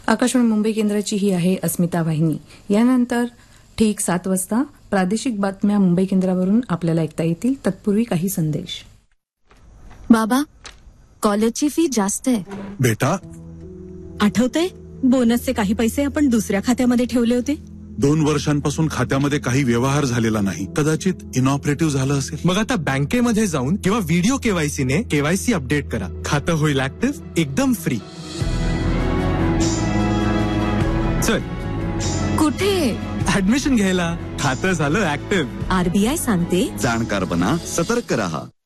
आकाशवाणी मुंबई केंद्राची ही आहे अस्मिता वाहिनी. यानंतर ठीक 7 वाजता प्रादेशिक बातम्या मुंबई केंद्रावरून आपल्याला ऐकता येतील. तत्पूर्वी काही संदेश. बाबा, कॉलेजची फी जास्त आहे. बेटा, आठवतंय बोनसचे काही पैसे आपण दुसऱ्या खात्यामध्ये ठेवले होते. 2 वर्षांपासून खात्यामध्ये काही व्यवहार झालेला नाही. कदाचित इनऑपरेटिव्ह झालं असेल. मग आता बँकेमध्ये जाऊन किंवा व्हिडिओ केवायसी ने केवायसी अपडेट करा. खातं होईल ऍक्टिव्ह एकदम फ्री. चल, कुठे? ऍडमिशन घ्यायला. खातं झालं ऍक्टिव्ह. आरबीआय सांगते, जाणकार बना, सतर्क रहा.